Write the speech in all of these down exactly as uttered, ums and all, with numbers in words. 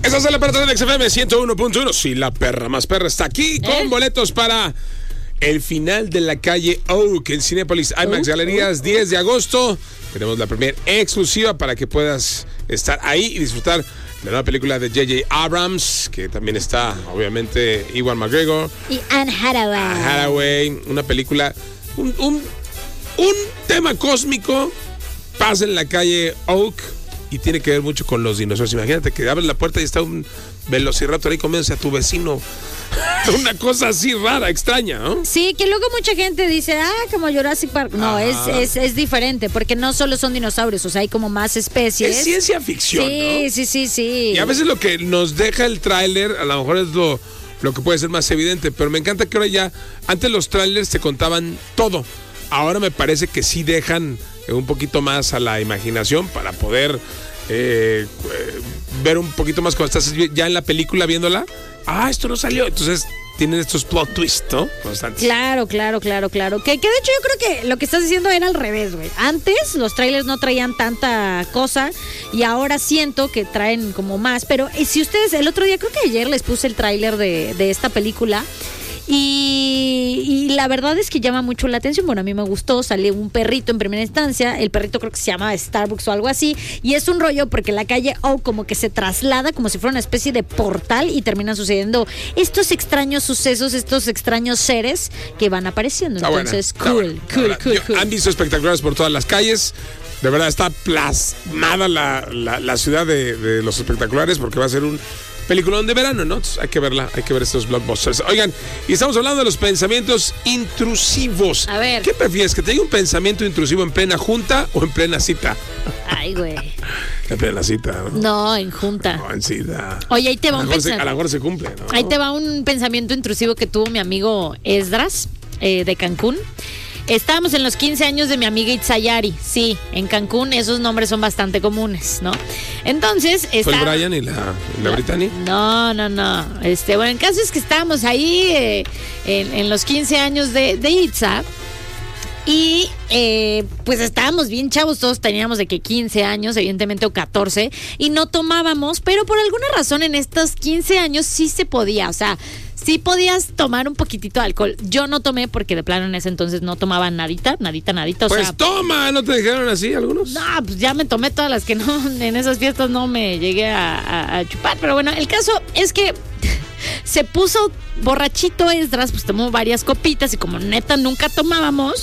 Estás en la perra de X F M ciento uno punto uno. Sí, la perra más perra está aquí con ¿Eh? boletos para el final de La Calle Oak en Cinépolis IMAX Uh, Galerías, uh, diez de agosto. Tenemos la premier exclusiva para que puedas estar ahí y disfrutar la nueva película de J J Abrams, que también está, obviamente, Ewan McGregor. Y Anne Hathaway. Anne Hathaway, una película, un, un, un tema cósmico, pasa en la calle Oak y tiene que ver mucho con los dinosaurios. Imagínate que abres la puerta y está un velociraptor ahí comiéndose a tu vecino. Una cosa así rara, extraña, ¿no? Sí, que luego mucha gente dice, ah, como Jurassic Park. No, es, es, es diferente, porque no solo son dinosaurios, o sea, hay como más especies. Es ciencia ficción, sí, ¿no? Sí, sí, sí. Y a veces lo que nos deja el tráiler, a lo mejor es lo, lo que puede ser más evidente, pero me encanta que ahora ya, antes los tráilers te contaban todo. Ahora me parece que sí dejan un poquito más a la imaginación para poder eh, eh, ver un poquito más cuando estás ya en la película viéndola. Ah, esto no salió. Entonces tienen estos plot twists, ¿no? Constantes. Claro, claro, claro, claro. Que, que de hecho yo creo que lo que estás diciendo era al revés, güey. Antes los trailers no traían tanta cosa y ahora siento que traen como más. Pero eh, si ustedes, el otro día, creo que ayer les puse el tráiler de, de esta película. Y, y la verdad es que llama mucho la atención. Bueno, a mí me gustó, sale un perrito en primera instancia. El perrito creo que se llama Starbucks o algo así. Y es un rollo porque la calle Oak como que se traslada como si fuera una especie de portal y terminan sucediendo estos extraños sucesos, estos extraños seres que van apareciendo. Está Entonces, buena, cool, está cool, buena. cool, Yo, cool. Han visto espectaculares por todas las calles. De verdad está plasmada la, la, la ciudad de, de los espectaculares porque va a ser un peliculón de verano, ¿no? Entonces hay que verla, hay que ver estos blockbusters. Oigan, y estamos hablando de los pensamientos intrusivos. A ver. ¿Qué prefieres? ¿Que te llegue un pensamiento intrusivo en plena junta o en plena cita? Ay, güey. En plena cita, ¿no? No, en junta. No, en cita. Oye, ahí te va a un lo mejor se, pensamiento. A lo mejor se cumple, ¿no? Ahí te va un pensamiento intrusivo que tuvo mi amigo Esdras eh, de Cancún. Estábamos en los quince años de mi amiga Itzayari. Sí, en Cancún esos nombres son bastante comunes, ¿no? Entonces... ¿Fue está... el Brian y la, y la Brittany? No, no, no. Este, bueno, el caso es que estábamos ahí eh, en, en los quince años de, de Itza. Y eh, pues estábamos bien chavos, todos teníamos de que quince años, evidentemente, o catorce, y no tomábamos, pero por alguna razón en estos quince años sí se podía, o sea, sí podías tomar un poquitito de alcohol. Yo no tomé porque de plano en ese entonces no tomaba nadita, nadita, nadita, o pues sea... toma, ¿no te dijeron así algunos? No, pues ya me tomé todas las que no, en esas fiestas no me llegué a, a, a chupar, pero bueno, el caso es que... se puso borrachito Esdras, pues tomó varias copitas y como neta nunca tomábamos...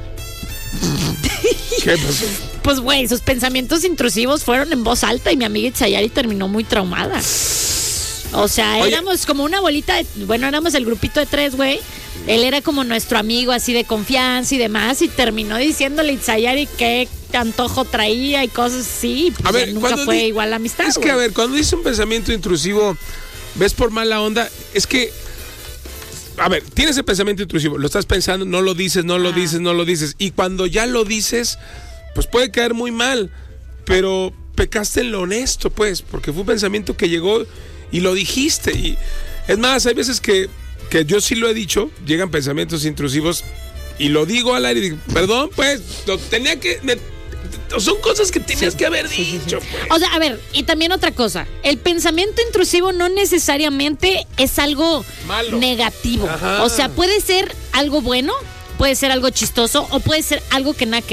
¿Qué pasó? Pues, güey, sus pensamientos intrusivos fueron en voz alta y mi amiga Itzayari terminó muy traumada. O sea, Oye. éramos como una bolita, de, bueno, éramos el grupito de tres, güey. Él era como nuestro amigo así de confianza y demás y terminó diciéndole a Itzayari qué antojo traía y cosas así. Pues A ver, nunca cuando fue di- igual la amistad, Es que, güey. a ver, cuando dices un pensamiento intrusivo, ves por mala onda, es que, a ver, tienes el pensamiento intrusivo, lo estás pensando, no lo dices, no lo Ah. dices, no lo dices, y cuando ya lo dices, pues puede caer muy mal, pero pecaste en lo honesto, pues, porque fue un pensamiento que llegó y lo dijiste, y es más, hay veces que, que yo sí lo he dicho, llegan pensamientos intrusivos, y lo digo al aire, y digo, perdón, pues, lo tenía que... me- son cosas que tenías Sí, que haber sí, sí, sí. dicho, pues. O sea, a ver, y también otra cosa, el pensamiento intrusivo no necesariamente es algo Malo. negativo. Ajá. O sea, puede ser algo bueno, puede ser algo chistoso o puede ser algo que nada que